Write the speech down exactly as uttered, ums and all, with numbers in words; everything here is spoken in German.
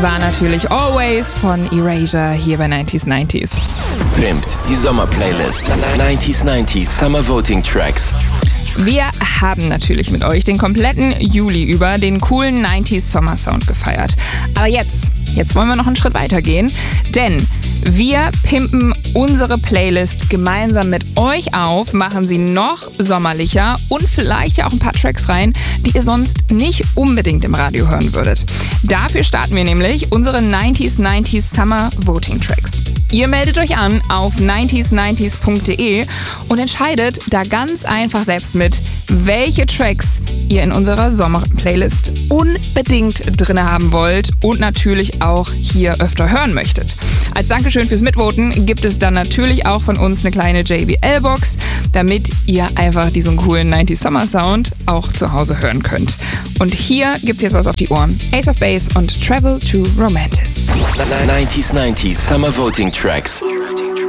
war natürlich Always von Erasure hier bei neunzig neunzig. Pimpt die Sommer-Playlist. neunzig neunzig Summer Voting Tracks. Wir haben natürlich mit euch den kompletten Juli über den coolen neunziger Sommer-Sound gefeiert. Aber jetzt, jetzt wollen wir noch einen Schritt weiter gehen, denn wir pimpen unsere Playlist gemeinsam mit euch auf, machen sie noch sommerlicher und vielleicht ja auch ein paar Tracks rein, die ihr sonst nicht unbedingt im Radio hören würdet. Dafür starten wir nämlich unsere neunzig neunzig Summer Voting Tracks. Ihr meldet euch an auf neunzig neunzig punkt de und entscheidet da ganz einfach selbst mit, welche Tracks ihr in unserer Sommer-Playlist unbedingt drin haben wollt und natürlich auch hier öfter hören möchtet. Als Dankeschön fürs Mitvoten gibt es dann natürlich auch von uns eine kleine J B L-Box, damit ihr einfach diesen coolen neunzig Summer Sound auch zu Hause hören könnt. Und hier gibt's jetzt was auf die Ohren. Ace of Base und Travel to Romantis. neunzig neunzig Summer Voting Tracks.